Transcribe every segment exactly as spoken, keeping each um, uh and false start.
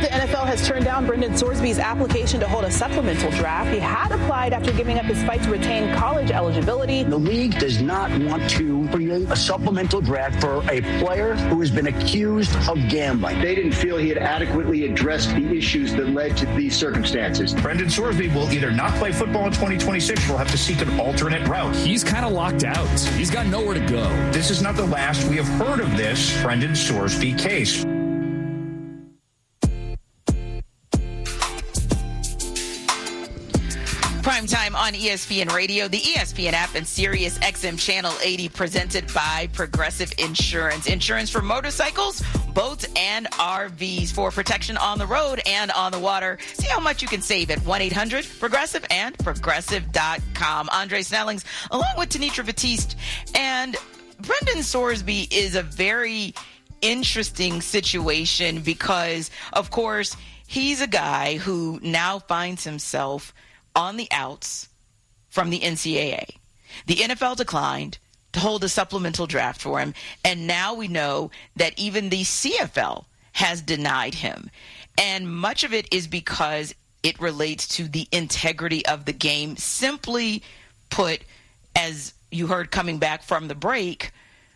The N F L has turned down Brendan Sorsby's application to hold a supplemental draft. He had applied after giving up his fight to retain college eligibility. The league does not want to create a supplemental draft for a player who has been accused of gambling. They didn't feel he had adequately addressed the issues that led to these circumstances. Brendan Sorsby will either not play football in twenty twenty-six or will have to seek an alternate route. He's kind of locked out. He's got nowhere to go. This is not the last we have heard of this Brendan Sorsby case. Primetime on E S P N Radio, the E S P N app, and Sirius X M Channel eighty, presented by Progressive Insurance. Insurance for motorcycles, boats, and R Vs for protection on the road and on the water. See how much you can save at one eight hundred progressive and progressive dot com. Andre Snellings, along with Tenitra Batiste. And Brendan Sorsby is a very interesting situation because, of course, he's a guy who now finds himself on the outs from the N C double A. The N F L declined to hold a supplemental draft for him, and now we know that even the C F L has denied him. And much of it is because it relates to the integrity of the game. Simply put, as you heard coming back from the break,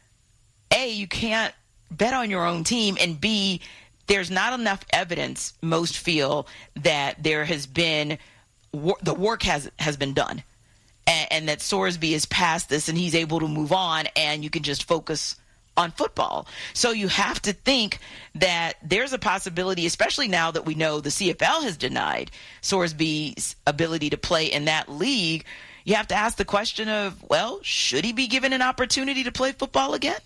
A, you can't bet on your own team, and B, there's not enough evidence, most feel, that there has been the work has has been done, and, and that Sorsby is past this and he's able to move on, and you can just focus on football. So you have to think that there's a possibility, especially now that we know the C F L has denied Sorsby's ability to play in that league. You have to ask the question of, well, should he be given an opportunity to play football again?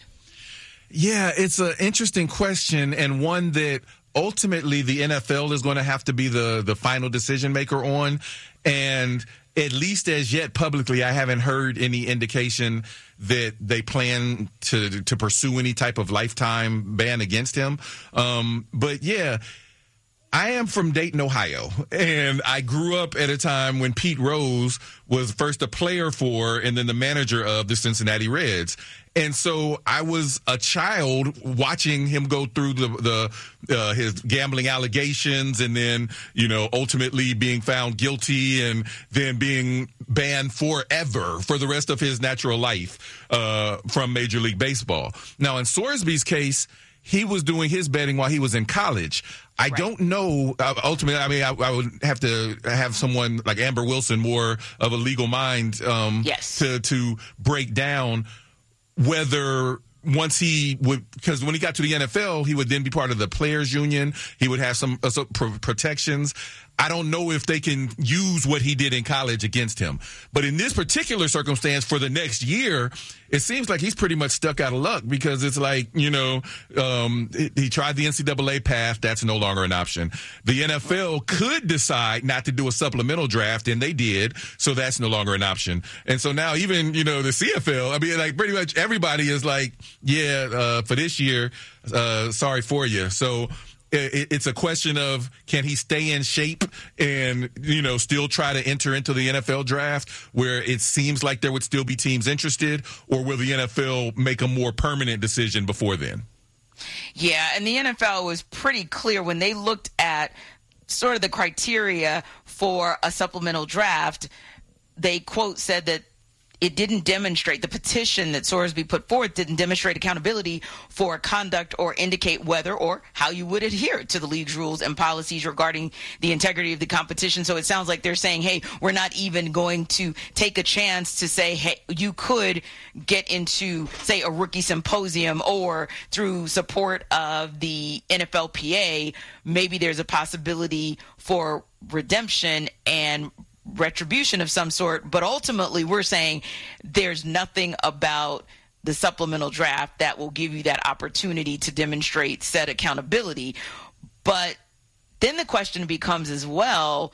Yeah, it's an interesting question, and one that ultimately the N F L is going to have to be the, the final decision maker on. And at least as yet publicly, I haven't heard any indication that they plan to to pursue any type of lifetime ban against him. Um, but yeah, I am from Dayton, Ohio, and I grew up at a time when Pete Rose was first a player for and then the manager of the Cincinnati Reds. And so I was a child watching him go through the, the uh, his gambling allegations, and then, you know, ultimately being found guilty and then being banned forever for the rest of his natural life uh, from Major League Baseball. Now, in Sorsby's case, he was doing his betting while he was in college. I right. don't know. Uh, ultimately, I mean, I, I would have to have someone like Amber Wilson, more of a legal mind, um, yes. to to break down whether once he would, because when he got to the N F L, he would then be part of the players union. He would have some, uh, some pro- protections. I don't know if they can use what he did in college against him. But in this particular circumstance for the next year, it seems like he's pretty much stuck out of luck, because it's like, you know, um, he, he tried the N C double A path. That's no longer an option. The N F L could decide not to do a supplemental draft, and they did. So that's no longer an option. And so now even, you know, the C F L, I mean, like pretty much everybody is like, yeah, uh, for this year, uh, sorry for you. So it's a question of, can he stay in shape and, you know, still try to enter into the N F L draft where it seems like there would still be teams interested, or will the N F L make a more permanent decision before then? Yeah, and the N F L was pretty clear when they looked at sort of the criteria for a supplemental draft. They, quote, said that it didn't demonstrate, the petition that Sorsby put forth didn't demonstrate accountability for conduct or indicate whether or how you would adhere to the league's rules and policies regarding the integrity of the competition. So it sounds like they're saying, hey, we're not even going to take a chance to say, hey, you could get into, say, a rookie symposium, or through support of the N F L P A, maybe there's a possibility for redemption and retribution of some sort. But ultimately, we're saying there's nothing about the supplemental draft that will give you that opportunity to demonstrate said accountability. But then the question becomes as well,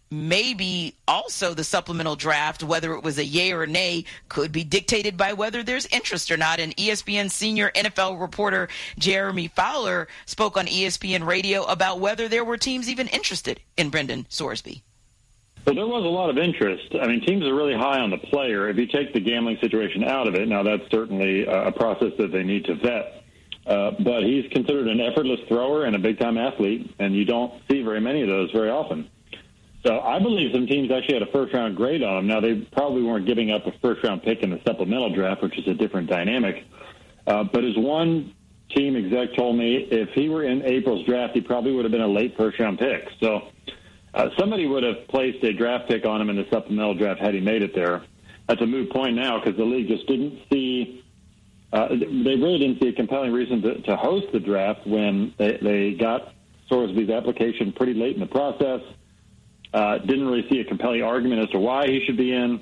maybe also the supplemental draft, whether it was a yay or a nay, could be dictated by whether there's interest or not. And E S P N senior N F L reporter Jeremy Fowler spoke on E S P N Radio about whether there were teams even interested in Brendan Sorsby. Well, there was a lot of interest. I mean, teams are really high on the player. If you take the gambling situation out of it, now that's certainly a process that they need to vet. uh, but he's considered an effortless thrower and a big-time athlete, and you don't see very many of those very often. So I believe some teams actually had a first-round grade on him. Now, they probably weren't giving up a first-round pick in the supplemental draft, which is a different dynamic. Uh, but as one team exec told me, if he were in April's draft, he probably would have been a late first-round pick. So uh, somebody would have placed a draft pick on him in the supplemental draft had he made it there. That's a moot point now because the league just didn't see uh, – they really didn't see a compelling reason to, to host the draft when they, they got Sorsby's application pretty late in the process. Uh, didn't really see a compelling argument as to why he should be in.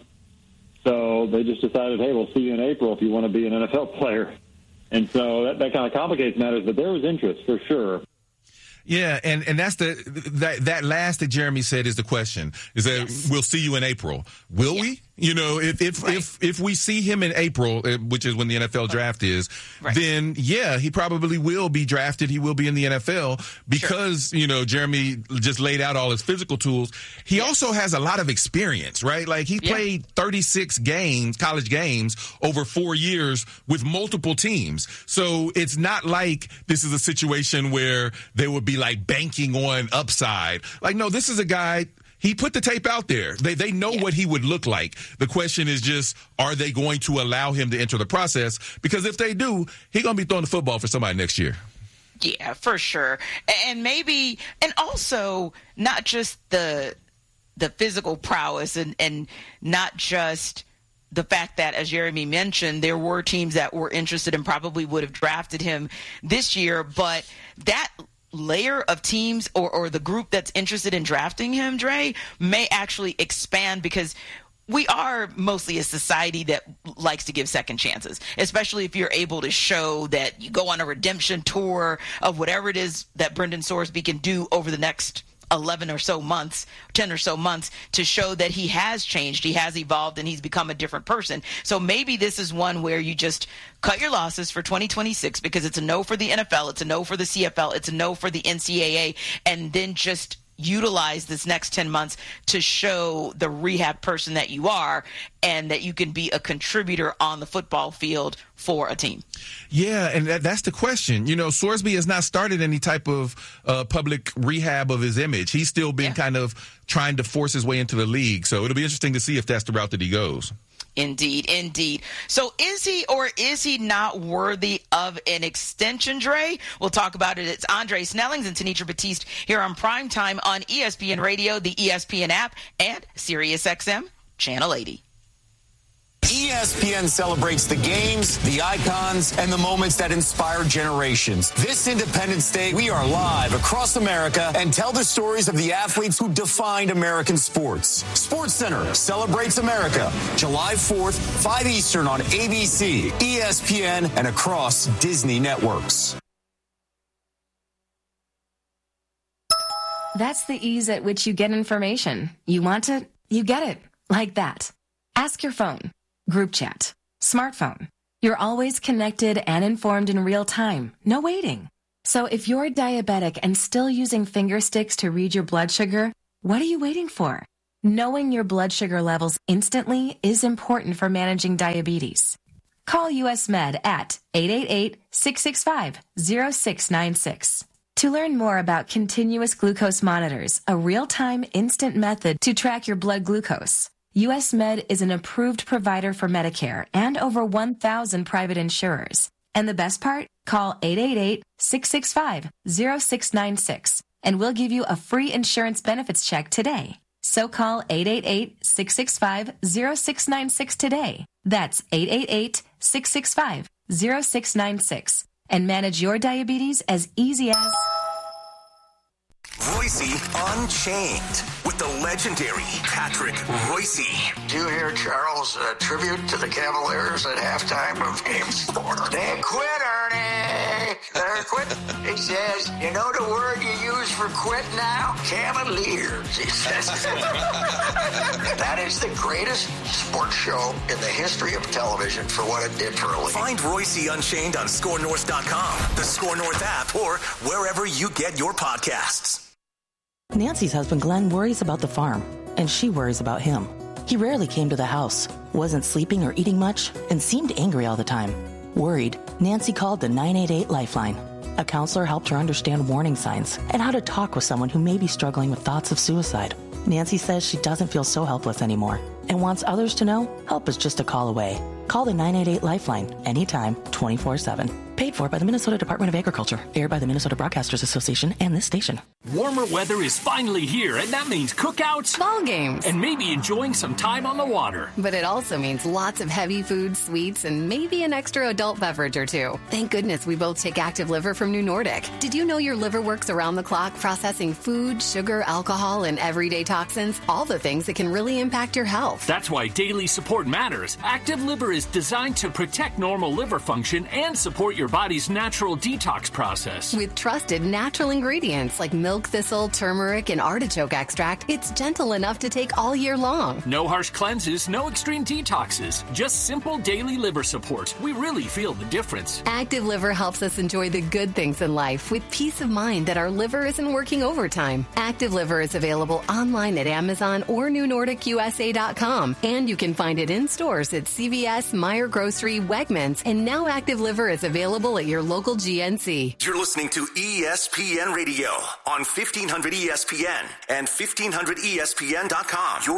So they just decided, hey, we'll see you in April if you want to be an N F L player. And so that, that kind of complicates matters, but there was interest for sure. Yeah, and, and that's the that that last that Jeremy said is the question. Is that yes. We'll see you in April. Will yeah. we? You know, if if, right. if if we see him in April, which is when the N F L draft is, right. then yeah, he probably will be drafted. He will be in the N F L because, sure. you know, Jeremy just laid out all his physical tools. He yes. also has a lot of experience, right? Like he yeah. played thirty-six games, college games over four years with multiple teams. So it's not like this is a situation where they would be like banking on upside. Like, no, this is a guy. He put the tape out there. They they know yeah. what he would look like. The question is just, are they going to allow him to enter the process? Because if they do, he's going to be throwing the football for somebody next year. Yeah, for sure. And maybe, and also not just the the physical prowess and, and not just the fact that, as Jeremy mentioned, there were teams that were interested and probably would have drafted him this year, but that layer of teams or, or the group that's interested in drafting him, Dre, may actually expand because we are mostly a society that likes to give second chances, especially if you're able to show that you go on a redemption tour of whatever it is that Brendan Sorsby can do over the next eleven or so months, ten or so months to show that he has changed, he has evolved, and he's become a different person. So maybe this is one where you just cut your losses for twenty twenty-six because it's a no for the N F L, it's a no for the C F L, it's a no for the N C double A, and then just utilize this next ten months to show the rehab person that you are and that you can be a contributor on the football field for a team. Yeah, and that, that's the question. You know, Sorsby has not started any type of uh, public rehab of his image. He's still been yeah. kind of trying to force his way into the league. So it'll be interesting to see if that's the route that he goes. Indeed, indeed. So is he or is he not worthy of an extension, Dre? We'll talk about it. It's Andre Snellings and Tenitra Batiste here on Primetime on E S P N Radio, the E S P N app, and Sirius X M Channel eighty. E S P N celebrates the games, the icons, and the moments that inspire generations. This Independence Day, we are live across America and tell the stories of the athletes who defined American sports. SportsCenter celebrates America, July fourth, five Eastern on A B C, E S P N, and across Disney networks. That's the ease at which you get information. You want it, you get it, like that. Ask your phone. Group chat, smartphone. You're always connected and informed in real time. No waiting. So if you're diabetic and still using finger sticks to read your blood sugar, what are you waiting for? Knowing your blood sugar levels instantly is important for managing diabetes. Call U S Med at eight eight eight, six six five, zero six nine six. To learn more about continuous glucose monitors, a real-time instant method to track your blood glucose, U S Med is an approved provider for Medicare and over one thousand private insurers. And the best part? Call eight eight eight, six six five, zero six nine six and we'll give you a free insurance benefits check today. So call eight eight eight, six six five, zero six nine six today. That's eight eight eight, six six five, zero six nine six and manage your diabetes as easy as... Royce Unchained with the legendary Patrick Royce. Do you hear Charles' uh, tribute to the Cavaliers at halftime of Game four? They quit, Ernie. They're quit. He says, you know the word you use for quit now? Cavaliers, he says. That is the greatest sports show in the history of television for what it did for a league. Find Royce Unchained on score north dot com, the Score North app, or wherever you get your podcasts. Nancy's husband Glenn worries about the farm, and she worries about him. He rarely came to the house, wasn't sleeping or eating much, and seemed angry all the time. Worried, Nancy called the nine eight eight Lifeline. A counselor helped her understand warning signs and how to talk with someone who may be struggling with thoughts of suicide. Nancy says she doesn't feel so helpless anymore and wants others to know help is just a call away. Call the nine eight eight Lifeline anytime, twenty-four seven. Paid for by the Minnesota Department of Agriculture. Aired by the Minnesota Broadcasters Association and this station. Warmer weather is finally here, and that means cookouts, ball games, and maybe enjoying some time on the water. But it also means lots of heavy food, sweets, and maybe an extra adult beverage or two. Thank goodness we both take Active Liver from New Nordic. Did you know your liver works around the clock processing food, sugar, alcohol, and everyday toxins? All the things that can really impact your health. That's why daily support matters. Active Liver is designed to protect normal liver function and support your body's natural detox process. With trusted natural ingredients like milk thistle, turmeric, and artichoke extract, it's gentle enough to take all year long. No harsh cleanses, no extreme detoxes, just simple daily liver support. We really feel the difference. Active Liver helps us enjoy the good things in life with peace of mind that our liver isn't working overtime. Active Liver is available online at Amazon or new nordic u s a dot com, and you can find it in stores at C V S, Meijer Grocery, Wegmans, and now Active Liver is available at your local G N C. You're listening to E S P N Radio on fifteen hundred E S P N and fifteen hundred E S P N dot com.